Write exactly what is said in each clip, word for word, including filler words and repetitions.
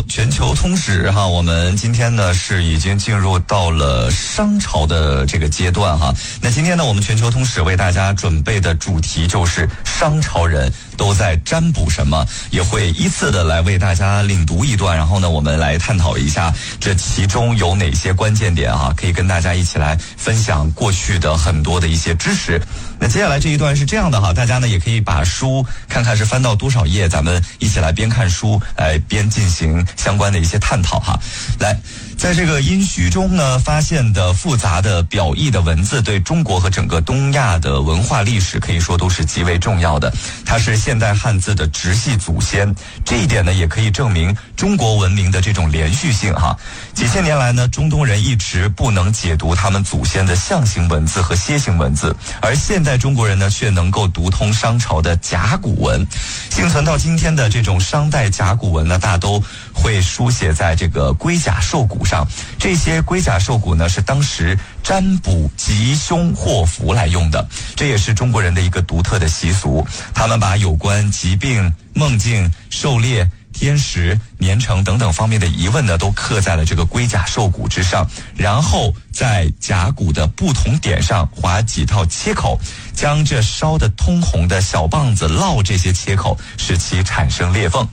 全球通史哈，我们今天呢是已经进入到了商朝的这个阶段哈。那今天呢，我们全球通史为大家准备的主题就是商朝人都在占卜什么，也会依次的来为大家领读一段，然后呢，我们来探讨一下这其中有哪些关键点啊，可以跟大家一起来分享过去的很多的一些知识。那接下来这一段是这样的哈，大家呢也可以把书看看是翻到多少页，咱们一起来边看书来边进行相关的一些探讨哈。来，在这个殷墟中呢发现的复杂的表意的文字，对中国和整个东亚的文化历史可以说都是极为重要的。它是现代汉字的直系祖先，这一点呢也可以证明中国文明的这种连续性哈。几千年来呢，中东人一直不能解读他们祖先的象形文字和楔形文字，而现代中国人呢却能够读通商朝的甲骨文。幸存到今天的这种商代甲骨文呢，大都会书写在这个龟甲兽骨上。这些龟甲兽骨呢是当时占卜吉凶祸福来用的，这也是中国人的一个独特的习俗。他们把有关疾病、梦境、狩猎、天时、年成等等方面的疑问呢，都刻在了这个龟甲兽骨之上，然后在甲骨的不同点上划几道切口，将这烧得通红的小棒子烙这些切口，使其产生裂缝。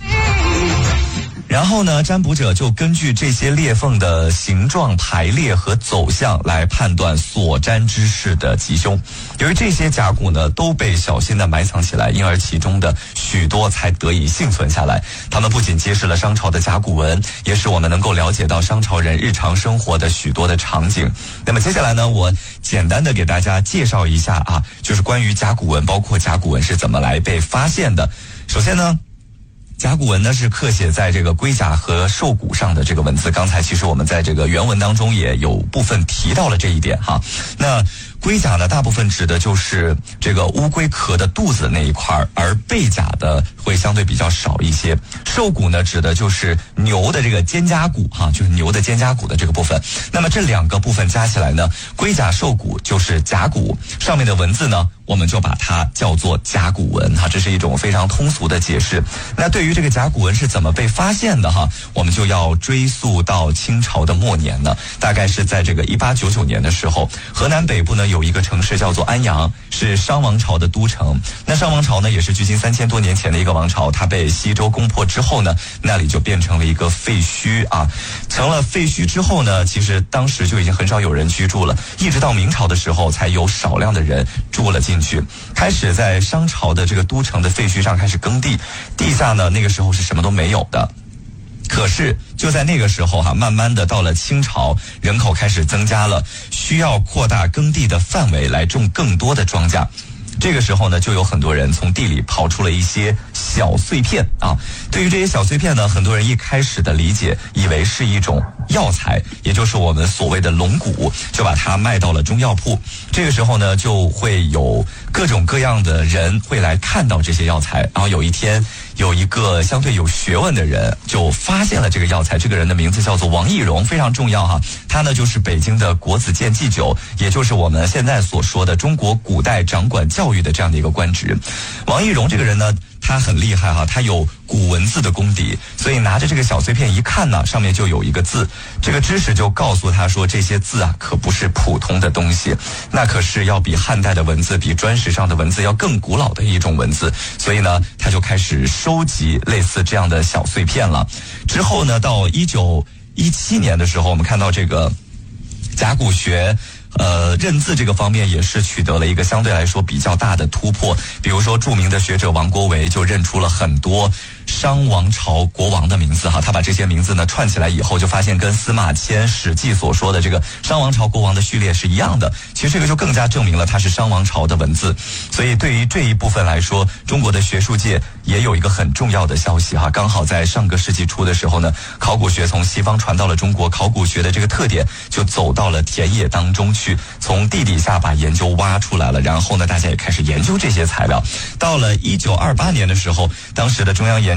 然后呢，占卜者就根据这些裂缝的形状排列和走向来判断所占之事的吉凶。由于这些甲骨呢都被小心的埋藏起来，因而其中的许多才得以幸存下来。他们不仅揭示了商朝的甲骨文，也使我们能够了解到商朝人日常生活的许多的场景。那么接下来呢，我简单的给大家介绍一下啊，就是关于甲骨文，包括甲骨文是怎么来被发现的。首先呢，甲骨文呢是刻写在这个龟甲和兽骨上的这个文字，刚才其实我们在这个原文当中也有部分提到了这一点哈。那龟甲呢，大部分指的就是这个乌龟壳的肚子那一块，而背甲的会相对比较少一些。兽骨呢，指的就是牛的这个肩胛骨哈，就是牛的肩胛骨的这个部分。那么这两个部分加起来呢，龟甲兽骨就是甲骨，上面的文字呢，我们就把它叫做甲骨文哈，这是一种非常通俗的解释。那对于这个甲骨文是怎么被发现的哈，我们就要追溯到清朝的末年呢，大概是在这个一八九九年的时候，河南北部呢有一个城市叫做安阳，是商王朝的都城。那商王朝呢，也是距今三千多年前的一个王朝，它被西周攻破之后呢，那里就变成了一个废墟啊。成了废墟之后呢，其实当时就已经很少有人居住了，一直到明朝的时候才有少量的人住了进去。开始在商朝的这个都城的废墟上开始耕地，地下呢那个时候是什么都没有的。可是就在那个时候哈，慢慢的到了清朝，人口开始增加了，需要扩大耕地的范围来种更多的庄稼。这个时候呢，就有很多人从地里刨出了一些小碎片啊。对于这些小碎片呢，很多人一开始的理解以为是一种药材，也就是我们所谓的龙骨，就把它卖到了中药铺。这个时候呢，就会有各种各样的人会来看到这些药材。然后有一天，有一个相对有学问的人就发现了这个药材，这个人的名字叫做王懿荣，非常重要哈。他呢就是北京的国子监祭酒，也就是我们现在所说的中国古代掌管教育的这样的一个官职。王懿荣这个人呢，他很厉害哈，他有古文字的功底，所以拿着这个小碎片一看呢，上面就有一个字，这个知识就告诉他说，这些字啊可不是普通的东西，那可是要比汉代的文字、比砖石上的文字要更古老的一种文字。所以呢，他就开始收集类似这样的小碎片了。之后呢，到一九一七年的时候，我们看到这个甲骨学呃，认字这个方面也是取得了一个相对来说比较大的突破。比如说，著名的学者王国维就认出了很多商王朝国王的名字哈，他把这些名字呢串起来以后，就发现跟司马迁《史记》所说的这个商王朝国王的序列是一样的。其实这个就更加证明了它是商王朝的文字。所以对于这一部分来说，中国的学术界也有一个很重要的消息哈。刚好在上个世纪初的时候呢，考古学从西方传到了中国，考古学的这个特点就走到了田野当中去，从地底下把研究挖出来了。然后呢，大家也开始研究这些材料。到了一九二八年的时候，当时的中央研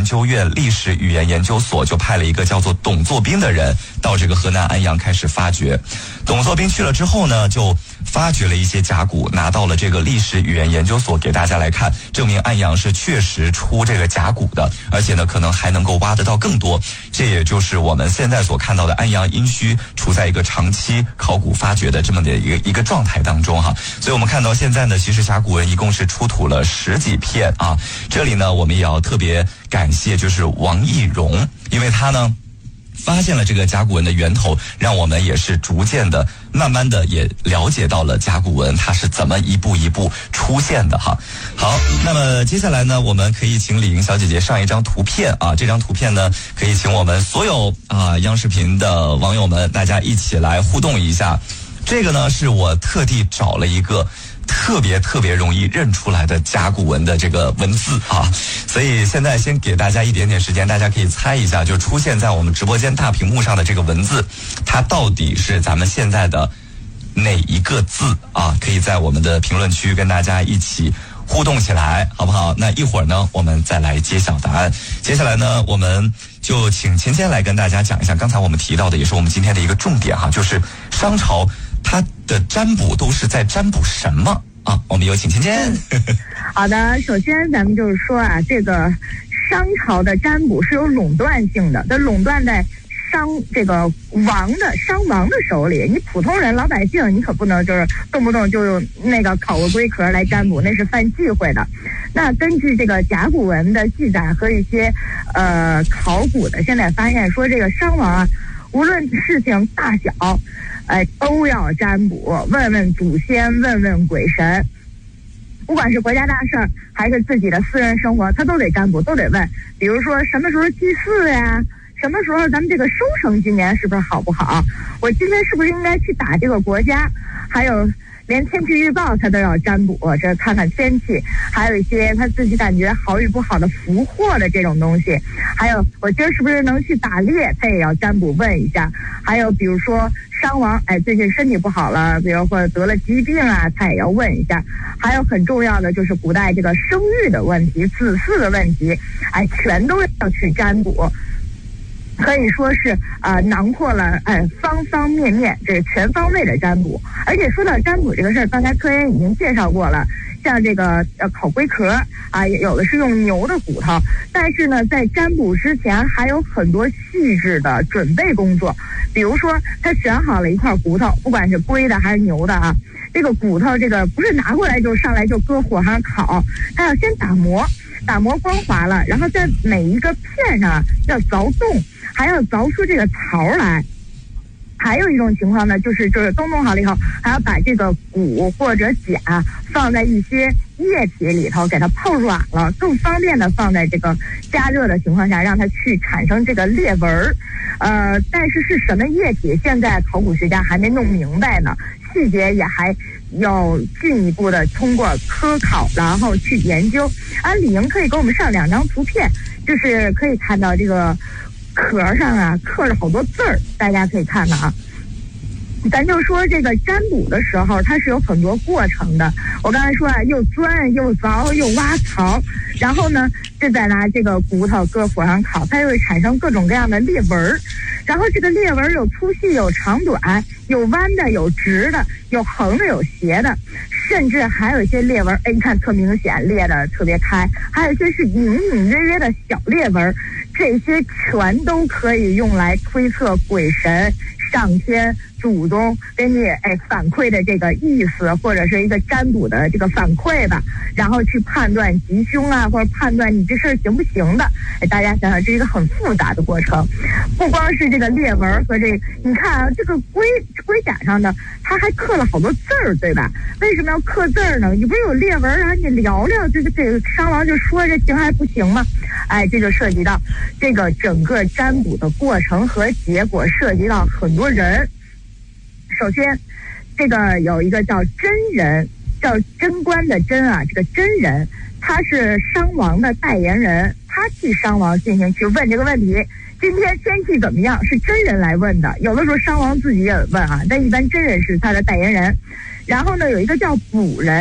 研究院历史语言研究所就派了一个叫做董作斌的人到这个河南安阳开始发掘。董作斌去了之后呢，就发掘了一些甲骨，拿到了这个历史语言研究所给大家来看，证明安阳是确实出这个甲骨的，而且呢可能还能够挖得到更多。这也就是我们现在所看到的安阳殷墟处在一个长期考古发掘的这么的一个一个状态当中哈。所以我们看到现在呢，其实甲骨文一共是出土了十几片啊。这里呢我们也要特别感谢就是王义荣，因为他呢发现了这个甲骨文的源头，让我们也是逐渐的慢慢的也了解到了甲骨文它是怎么一步一步出现的哈。好，那么接下来呢，我们可以请李莹小姐姐上一张图片啊，这张图片呢可以请我们所有啊央视频的网友们大家一起来互动一下。这个呢是我特地找了一个特别特别容易认出来的甲骨文的这个文字啊，所以现在先给大家一点点时间，大家可以猜一下，就出现在我们直播间大屏幕上的这个文字，它到底是咱们现在的哪一个字啊？可以在我们的评论区跟大家一起互动起来，好不好？那一会儿呢，我们再来揭晓答案。接下来呢，我们就请芊芊来跟大家讲一下，刚才我们提到的，也是我们今天的一个重点哈，就是商朝它的占卜都是在占卜什么啊？我们有请芊芊。 好的，首先咱们就是说啊，这个商朝的占卜是有垄断性的，它垄断在商这个王的商王的手里。你普通人老百姓，你可不能就是动不动就用那个考个龟壳来占卜，那是犯忌讳的。那根据这个甲骨文的记载和一些呃考古的，现在发现说这个商王啊，无论事情大小，哎，都要占卜，问问祖先，问问鬼神，不管是国家大事儿还是自己的私人生活，他都得占卜，都得问。比如说什么时候祭祀呀？什么时候咱们这个收成今年是不是好不好？我今天是不是应该去打这个国家？还有连天气预报他都要占卜，这看看天气，还有一些他自己感觉好与不好的福祸的这种东西，还有我今儿是不是能去打猎，他也要占卜问一下。还有比如说商王，哎，最近身体不好了，比如或者得了疾病啊，他也要问一下。还有很重要的就是古代这个生育的问题、子嗣的问题，哎，全都要去占卜。可以说是啊、呃，囊括了哎方方面面，这全方位的占卜。而且说到占卜这个事儿，刚才科研已经介绍过了，像这个呃烤龟壳啊，有的是用牛的骨头，但是呢，在占卜之前还有很多细致的准备工作。比如说，他选好了一块骨头，不管是龟的还是牛的啊，这个骨头这个不是拿过来就上来就搁火上烤，他要先打磨。打磨光滑了，然后在每一个片上要凿洞，还要凿出这个槽来。还有一种情况呢，就是就是都弄好了以后，还要把这个骨或者甲放在一些液体里头，给它泡软了，更方便的放在这个加热的情况下，让它去产生这个裂纹儿。呃，但是是什么液体，现在考古学家还没弄明白呢，细节也还要进一步的通过科考，然后去研究。啊，李莹可以给我们上两张图片，就是可以看到这个壳上啊刻着好多字儿，大家可以看到啊。咱就说这个占卜的时候，它是有很多过程的。我刚才说啊，又钻又凿又挖槽，然后呢，就再拿这个骨头搁火上烤，它就会产生各种各样的裂纹儿。然后这个裂纹有粗细、有长短、有弯的、有直的、有横的、有斜的，甚至还有一些裂纹，哎，你看特明显，裂的特别开，还有一些是隐隐约约的小裂纹，这些全都可以用来推测鬼神、上天、祖宗给你哎反馈的这个意思，或者是一个占卜的这个反馈吧，然后去判断吉凶啊，或者判断你这事儿行不行的。哎，大家想想，这是一个很复杂的过程，不光是这个裂纹和这个，你看啊，这个龟龟甲上的，它还刻了好多字儿，对吧？为什么要刻字儿呢？你不是有裂纹啊？你聊聊这个这个商王就说这行还不行吗？哎，这就涉及到这个整个占卜的过程和结果，涉及到很多人。首先，这个有一个叫真人，叫贞观的贞啊，这个真人他是商王的代言人，他替商王进行去问这个问题。今天天气怎么样？是真人来问的，有的时候商王自己也问啊，但一般真人是他的代言人。然后呢，有一个叫卜人，占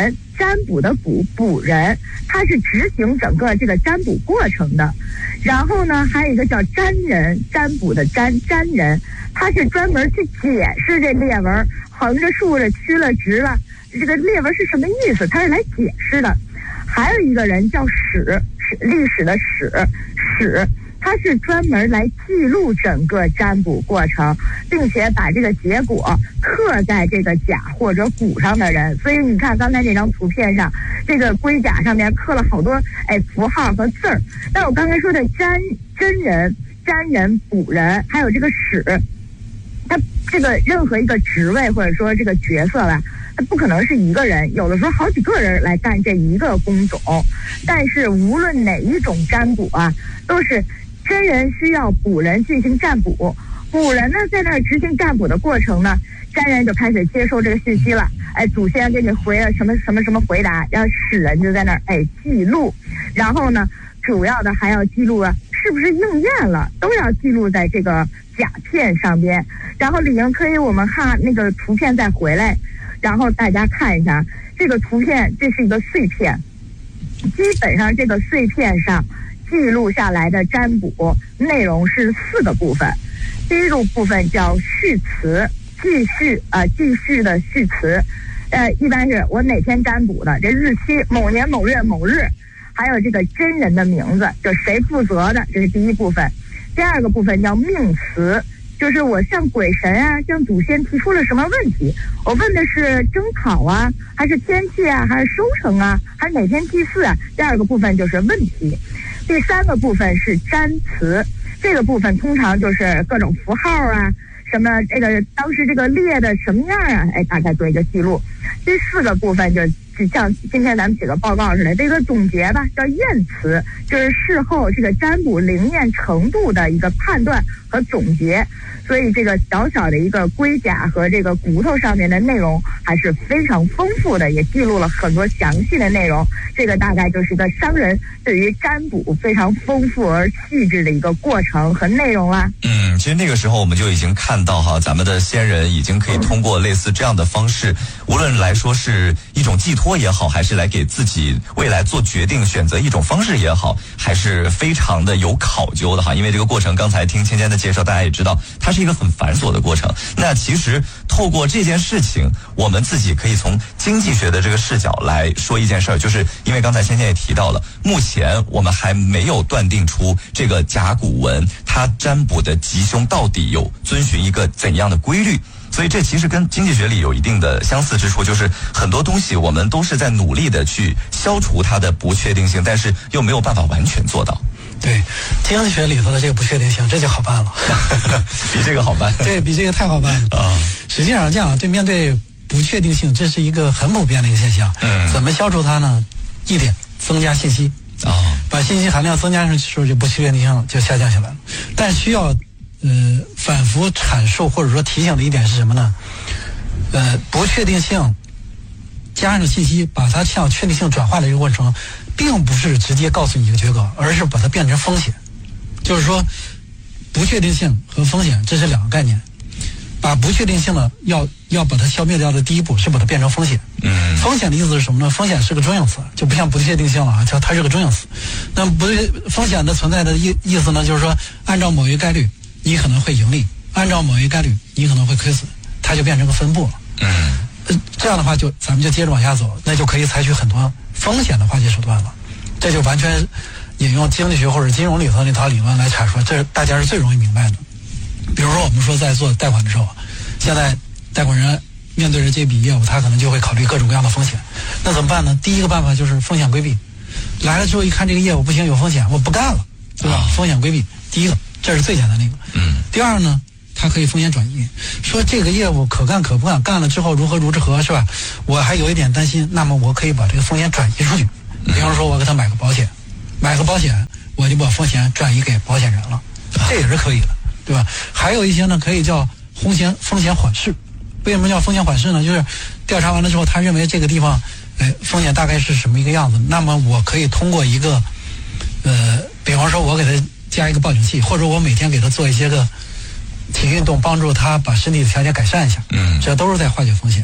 占卜的卜卜人，他是执行整个这个占卜过程的。然后呢，还有一个叫占人，占卜的占占人，他是专门去解释这列文，横着竖着曲了直了，这个列文是什么意思，他是来解释的。还有一个人叫史，历史的史史，他是专门来记录整个占卜过程，并且把这个结果刻在这个甲或者卜上的人。所以你看刚才这张图片上，这个龟甲上面刻了好多哎符号和字儿。但我刚才说的占真人、占人、卜人，还有这个史，他这个任何一个职位或者说这个角色吧，它不可能是一个人，有的时候好几个人来干这一个工种。但是无论哪一种占卜啊，都是真人需要卜人进行占卜，卜人呢在那儿执行占卜的过程呢，真人就开始接收这个信息了。哎，祖先给你回了什么什么什么回答，然后史人就在那儿哎记录，然后呢，主要的还要记录啊是不是应验了，都要记录在这个甲片上边。然后李莹可以我们看那个图片再回来，然后大家看一下这个图片，这是一个碎片，基本上这个碎片上记录下来的占卜内容是四个部分。第一个部分叫序词，继续啊、呃，继续的序词，呃，一般是我哪天占卜的，这日期某年某月某日，还有这个真人的名字，就谁负责的，这是第一部分。第二个部分叫命词，就是我向鬼神啊，向祖先提出了什么问题，我问的是征讨啊，还是天气啊，还是收成啊，还是哪天祭祀啊？第二个部分就是问题。第三个部分是占词，这个部分通常就是各种符号啊，什么这个当时这个列的什么样啊，哎，大概做一个记录。第四个部分就就像今天咱们写个报告似的，这个总结吧，叫验词，就是事后这个占卜灵验程度的一个判断和总结。所以这个小小的一个龟甲和这个骨头上面的内容还是非常丰富的，也记录了很多详细的内容。这个大概就是一个商人对于占卜非常丰富而细致的一个过程和内容啦。 嗯，其实那个时候我们就已经看到哈，咱们的先人已经可以通过类似这样的方式，无论来说是一种寄托也好，还是来给自己未来做决定选择一种方式也好，还是非常的有考究的哈。因为这个过程刚才听芊芊的介绍，大家也知道它是一个很繁琐的过程。那其实透过这件事情，我们自己可以从经济学的这个视角来说一件事儿，就是因为刚才芊芊也提到了，目前我们还没有断定出这个甲骨文它占卜的吉凶到底有遵循一个怎样的规律。所以这其实跟经济学里有一定的相似之处，就是很多东西我们都是在努力的去消除它的不确定性，但是又没有办法完全做到。 对，经济学里头的这个不确定性，这就好办了， 比这个好办。 对，比这个太好办了啊！实际上这样，对面对不确定性，这是一个很普遍的一个现象。嗯，怎么消除它呢？一点，增加信息啊、哦，把信息含量增加上去的时候，就不确定性就下降下来了。但需要呃反复阐述或者说提醒的一点是什么呢？呃，不确定性加上信息，把它向确定性转化的一个过程，并不是直接告诉你一个结果，而是把它变成风险。就是说，不确定性和风险这是两个概念。把不确定性呢，要要把它消灭掉的第一步是把它变成风险。嗯，风险的意思是什么呢？风险是个中性词，就不像不确定性了啊，叫它是个中性词。那么不风险的存在的意意思呢，就是说，按照某一个概率，你可能会盈利；按照某一个概率，你可能会亏损，它就变成个分布了。嗯。这样的话就咱们就接着往下走，那就可以采取很多风险的化解手段了。这就完全引用经济学或者金融里头那套理论来阐述，这大家是最容易明白的。比如说我们说在做贷款的时候，现在贷款人面对着这笔业务，他可能就会考虑各种各样的风险。那怎么办呢？第一个办法就是风险规避。来了之后一看这个业务不行，有风险，我不干了，对吧？风险规避，第一个，这是最简单的一个。嗯。第二呢？它可以风险转移，说这个业务可干可不干，干了之后如何如何是吧？我还有一点担心，那么我可以把这个风险转移出去。比方说，我给他买个保险，买个保险，我就把风险转移给保险人了，这也是可以的，对吧？还有一些呢，可以叫风险风险缓释。为什么叫风险缓释呢？就是调查完了之后，他认为这个地方，哎，风险大概是什么一个样子，那么我可以通过一个，呃，比方说我给他加一个报警器，或者我每天给他做一些个体育运动，帮助他把身体的条件改善一下，嗯，这都是在化解风险。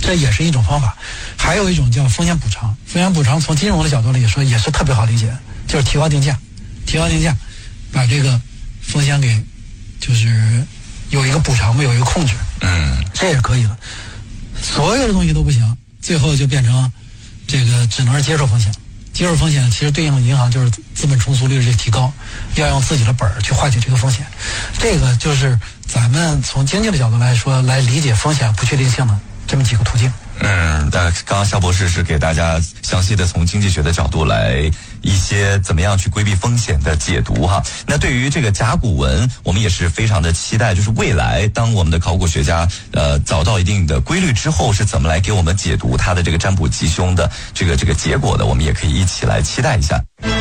这也是一种方法。还有一种叫风险补偿，风险补偿从金融的角度来说也是特别好理解，就是提高定价，提高定价，把这个风险给就是有一个补偿，有一个控制， 嗯， 这也可以了。所有的东西都不行，最后就变成这个只能是接受风险。接受风险其实对应银行就是资本重塑率的提高，要用自己的本儿去化解这个风险。这个就是咱们从经济的角度来说来理解风险不确定性的这么几个途径。 嗯，但刚刚夏博士是给大家详细的从经济学的角度来一些怎么样去规避风险的解读哈。那对于这个甲骨文，我们也是非常的期待，就是未来当我们的考古学家呃找到一定的规律之后，是怎么来给我们解读它的这个占卜吉凶的这个这个结果的，我们也可以一起来期待一下。